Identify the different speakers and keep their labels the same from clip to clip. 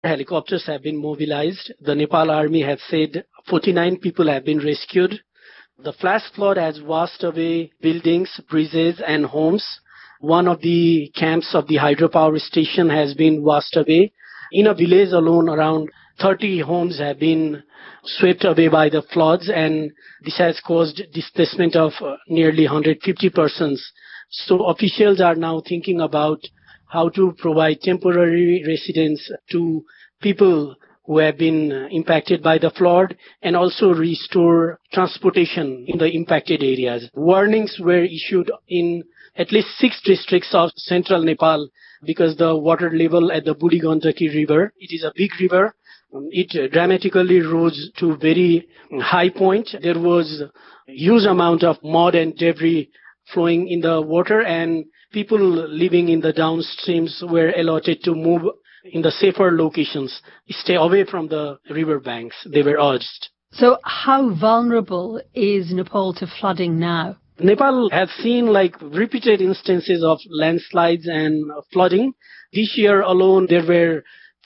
Speaker 1: helicopters have been mobilized. The Nepal Army has said 49 people have been rescued. The flash flood has washed away buildings, bridges and homes. One of the camps of the hydropower station has been washed away. In a village alone, around 30 homes have been swept away by the floods, and this has caused displacement of nearly 150 persons. So officials are now thinking about how to provide temporary residence to people who have been impacted by the flood and also restore transportation in the impacted areas. Warnings were issued in at least 6 districts of central Nepal because the water level at the Budi Gandaki river, it is a big river, it dramatically rose to very high point. There was a huge amount of mud and debris flowing in the water, and people living in the downstreams were allotted to move in the safer locations, stay away from the river banks, they were urged.
Speaker 2: So how vulnerable is Nepal to flooding now?
Speaker 1: Nepal has seen repeated instances of landslides and flooding. This year alone, there were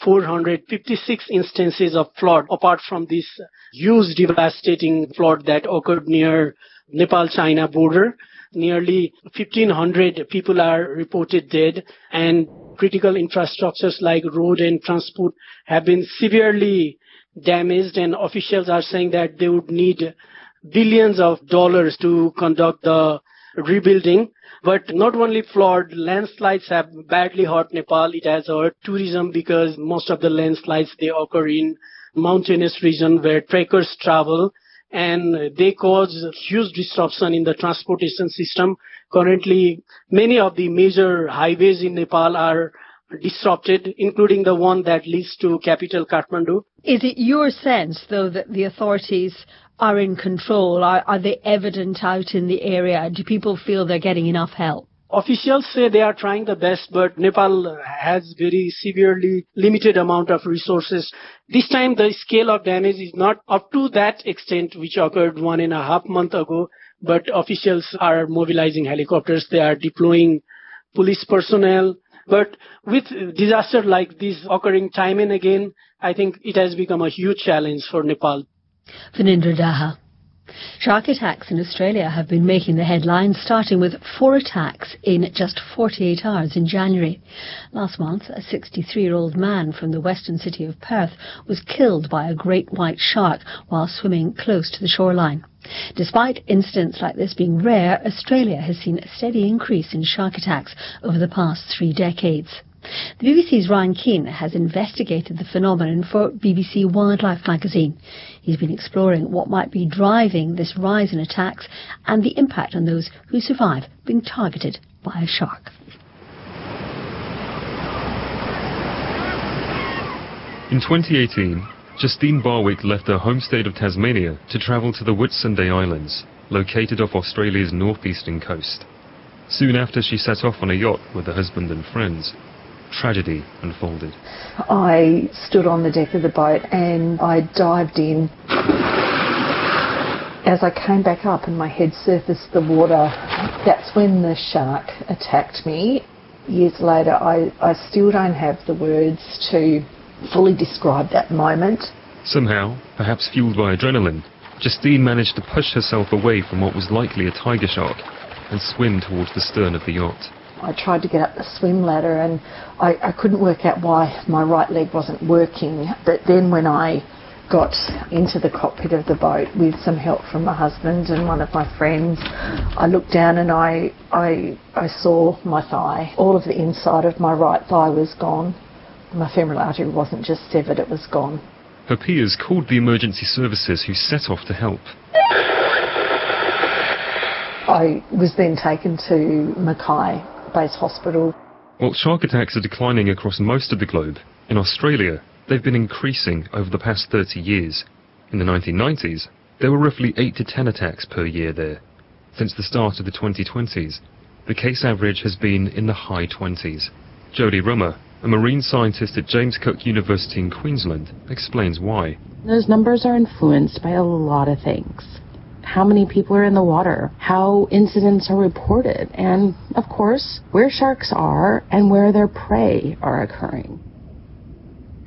Speaker 1: 456 instances of flood, apart from this huge devastating flood that occurred near Nepal-China border. Nearly 1,500 people are reported dead, and critical infrastructures like road and transport have been severely damaged, and officials are saying that they would need billions of dollars to conduct the rebuilding. But not only flood, landslides have badly hurt Nepal. It has hurt tourism because most of the landslides, they occur in mountainous region where trekkers travel, and they cause huge disruption in the transportation system. Currently, many of the major highways in Nepal are disrupted, including the one that leads to capital Kathmandu.
Speaker 2: Is it your sense, though, that the authorities are in control? Are they evident out in the area? Do people feel they're getting enough help?
Speaker 1: Officials say they are trying the best, but Nepal has very severely limited amount of resources. This time the scale of damage is not up to that extent which occurred 1.5 months ago, but officials are mobilizing helicopters, they are deploying police personnel. But with disaster like this occurring time and again, I think it has become a huge challenge for Nepal.
Speaker 2: Phanindra Daha. Shark attacks in Australia have been making the headlines, starting with 4 attacks in just 48 hours in January. Last month, a 63-year-old man from the western city of Perth was killed by a great white shark while swimming close to the shoreline. Despite incidents like this being rare, Australia has seen a steady increase in shark attacks over the past 3 decades. The BBC's Ryan Keane has investigated the phenomenon for BBC Wildlife magazine. He's been exploring what might be driving this rise in attacks and the impact on those who survive being targeted by a shark.
Speaker 3: In 2018, Justine Barwick left her home state of Tasmania to travel to the Whitsunday Islands, located off Australia's northeastern coast. Soon after, she set off on a yacht with her husband and friends. Tragedy unfolded.
Speaker 4: I stood on the deck of the boat and I dived in. As I came back up and my head surfaced the water, that's when the shark attacked me. Years later, I still don't have the words to fully describe that moment.
Speaker 3: Somehow, perhaps fueled by adrenaline, Justine managed to push herself away from what was likely a tiger shark and swim towards the stern of the yacht.
Speaker 4: I tried to get up the swim ladder and I couldn't work out why my right leg wasn't working. But then when I got into the cockpit of the boat with some help from my husband and one of my friends, I looked down and I saw my thigh. All of the inside of my right thigh was gone. My femoral artery wasn't just severed, it was gone.
Speaker 3: Her peers called the emergency services, who set off to help.
Speaker 4: I was then taken to Mackay Base Hospital.
Speaker 3: While shark attacks are declining across most of the globe, in Australia they've been increasing over the past 30 years. In the 1990s, there were roughly 8 to 10 attacks per year there. Since the start of the 2020s, the case average has been in the high 20s. Jodie Rummer, a marine scientist at James Cook University in Queensland, explains why.
Speaker 5: Those numbers are influenced by a lot of things. How many people are in the water, how incidents are reported, and, of course, where sharks are and where their prey are occurring.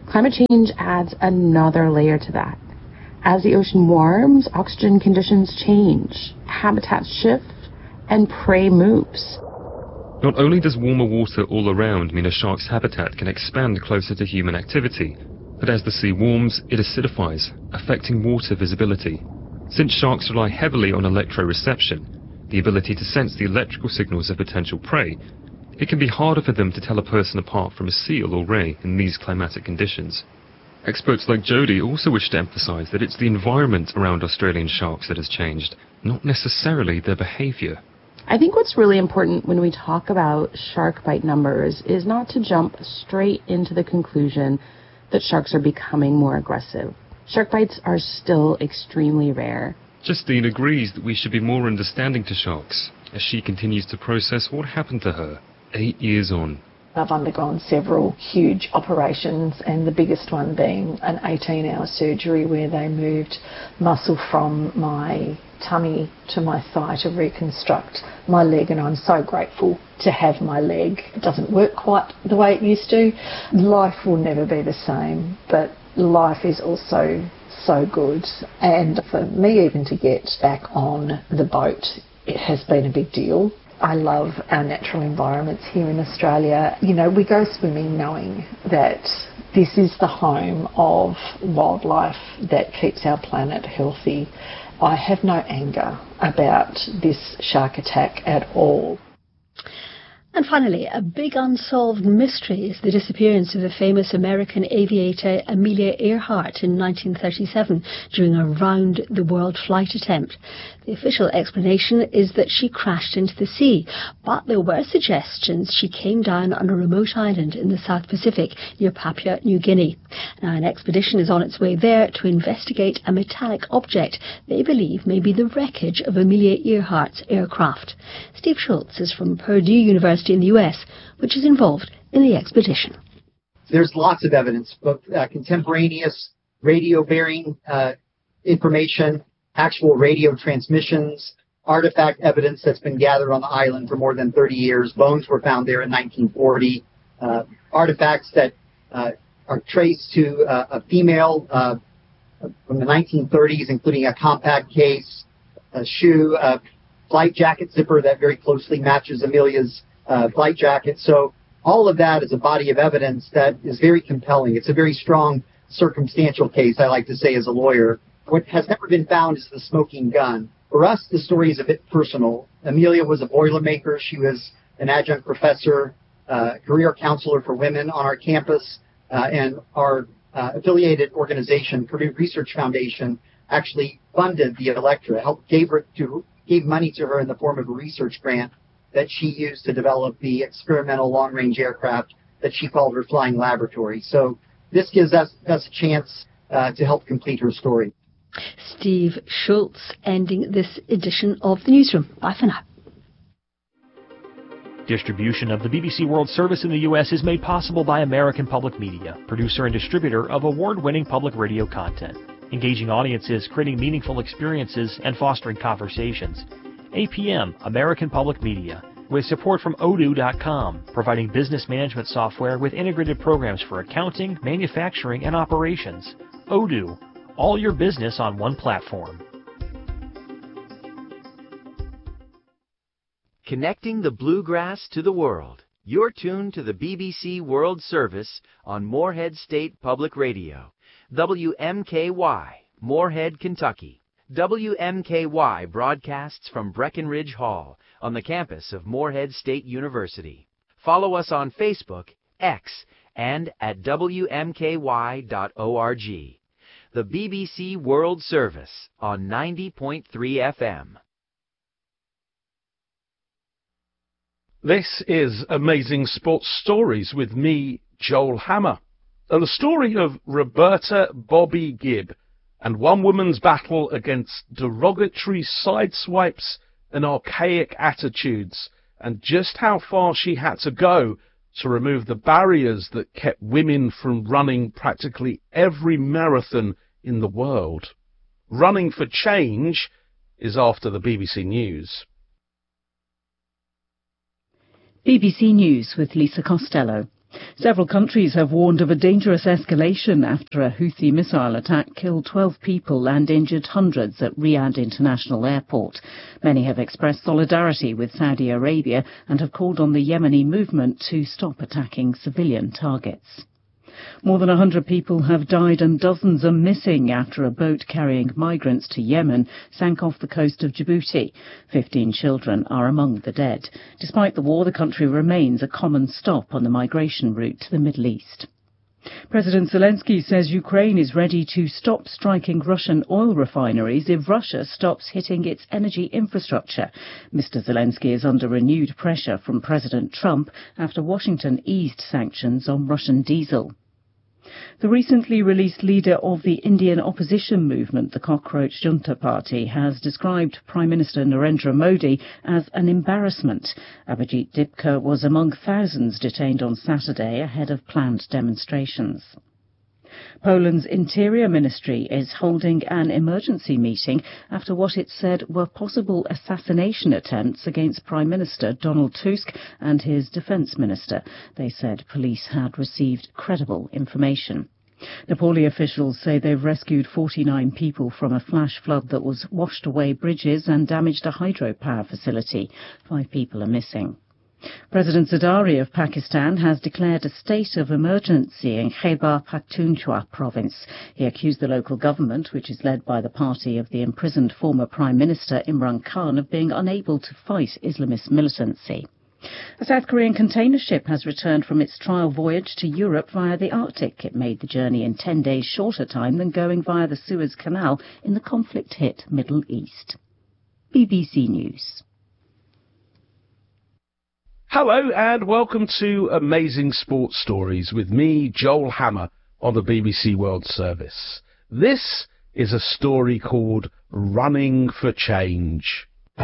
Speaker 5: Climate change adds another layer to that. As the ocean warms, oxygen conditions change, habitats shift, and prey moves.
Speaker 3: Not only does warmer water all around mean a shark's habitat can expand closer to human activity, but as the sea warms, it acidifies, affecting water visibility. Since sharks rely heavily on electroreception, the ability to sense the electrical signals of potential prey, it can be harder for them to tell a person apart from a seal or ray in these climatic conditions. Experts like Jodie also wish to emphasise that it's the environment around Australian sharks that has changed, not necessarily their behaviour.
Speaker 5: I think what's really important when we talk about shark bite numbers is not to jump straight into the conclusion that sharks are becoming more aggressive. Shark bites are still extremely rare.
Speaker 3: Justine agrees that we should be more understanding to sharks, as she continues to process what happened to her 8 years on.
Speaker 4: I've undergone several huge operations, and the biggest one being an 18-hour surgery where they moved muscle from my tummy to my thigh to reconstruct my leg, and I'm so grateful to have my leg. It doesn't work quite the way it used to. Life will never be the same, but life is also so good, and for me even to get back on the boat, it has been a big deal. I love our natural environments here in Australia. You know, we go swimming knowing that this is the home of wildlife that keeps our planet healthy. I have no anger about this shark attack at all.
Speaker 2: And finally, a big unsolved mystery is the disappearance of the famous American aviator Amelia Earhart in 1937 during a round-the-world flight attempt. The official explanation is that she crashed into the sea, but there were suggestions she came down on a remote island in the South Pacific near Papua New Guinea. Now, an expedition is on its way there to investigate a metallic object they believe may be the wreckage of Amelia Earhart's aircraft. Steve Schultz is from Purdue University in the US, which is involved in the expedition.
Speaker 6: There's lots of evidence, both contemporaneous radio-bearing information, actual radio transmissions, artifact evidence that's been gathered on the island for more than 30 years. Bones were found there in 1940. Artifacts that are traced to a female from the 1930s, including a compact case, a shoe, a flight jacket zipper that very closely matches Amelia's flight jacket. So all of that is a body of evidence that is very compelling. It's a very strong circumstantial case, I like to say as a lawyer. What has never been found is the smoking gun. For us, the story is a bit personal. Amelia was a Boilermaker. She was an adjunct professor, career counselor for women on our campus, and our affiliated organization, Purdue Research Foundation, actually funded the Electra, gave money to her in the form of a research grant that she used to develop the experimental long-range aircraft that she called her flying laboratory. So this gives us a chance to help complete her story.
Speaker 2: Steve Schultz ending this edition of the Newsroom. Bye for now.
Speaker 7: Distribution of the BBC World Service in the U.S. is made possible by American Public Media, producer and distributor of award-winning public radio content, engaging audiences, creating meaningful experiences, and fostering conversations. APM, American Public Media, with support from Odoo.com, providing business management software with integrated programs for accounting, manufacturing, and operations. Odoo, all your business on one platform.
Speaker 8: Connecting the bluegrass to the world. You're tuned to the BBC World Service on Morehead State Public Radio. WMKY, Morehead, Kentucky. WMKY broadcasts from Breckenridge Hall on the campus of Morehead State University. Follow us on Facebook, X, and at WMKY.org. The BBC World Service on 90.3 FM.
Speaker 9: This is Amazing Sports Stories with me, Joel Hammer, and the story of Roberta Bobby Gibb and one woman's battle against derogatory sideswipes and archaic attitudes, and just how far she had to go to remove the barriers that kept women from running practically every marathon in the world. Running for Change is after the BBC News.
Speaker 10: BBC News with Lisa Costello. Several countries have warned of a dangerous escalation after a Houthi missile attack killed 12 people and injured hundreds at Riyadh International Airport. Many have expressed solidarity with Saudi Arabia and have called on the Yemeni movement to stop attacking civilian targets. More than 100 people have died and dozens are missing after a boat carrying migrants to Yemen sank off the coast of Djibouti. 15 children are among the dead. Despite the war, the country remains a common stop on the migration route to the Middle East. President Zelensky says Ukraine is ready to stop striking Russian oil refineries if Russia stops hitting its energy infrastructure. Mr. Zelensky is under renewed pressure from President Trump after Washington eased sanctions on Russian diesel. The recently released leader of the Indian opposition movement, the Cockroach Junta Party, has described Prime Minister Narendra Modi as an embarrassment. Abhijit Dipka was among thousands detained on Saturday ahead of planned demonstrations. Poland's Interior Ministry is holding an emergency meeting after what it said were possible assassination attempts against Prime Minister Donald Tusk and his Defence Minister. They said police had received credible information. Nepali officials say they've rescued 49 people from a flash flood that was washed away bridges and damaged a hydropower facility. 5 people are missing. President Zardari of Pakistan has declared a state of emergency in Khyber Pakhtunkhwa province. He accused the local government, which is led by the party of the imprisoned former Prime Minister Imran Khan, of being unable to fight Islamist militancy. A South Korean container ship has returned from its trial voyage to Europe via the Arctic. It made the journey in 10 days shorter time than going via the Suez Canal in the conflict-hit Middle East. BBC News.
Speaker 9: Hello and welcome to Amazing Sports Stories with me, Joel Hammer, on the BBC World Service. This is a story called Running for Change.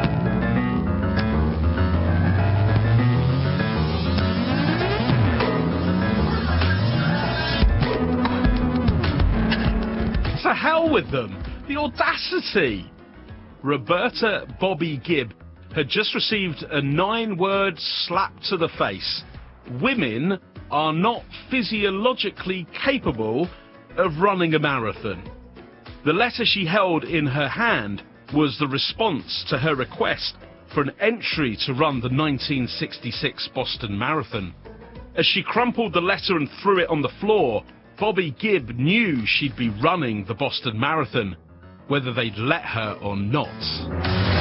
Speaker 9: To hell with them! The audacity! Roberta Bobby Gibb had just received a 9-word slap to the face. Women are not physiologically capable of running a marathon. The letter she held in her hand was the response to her request for an entry to run the 1966 Boston Marathon. As she crumpled the letter and threw it on the floor, Bobby Gibb knew she'd be running the Boston Marathon, whether they'd let her or not.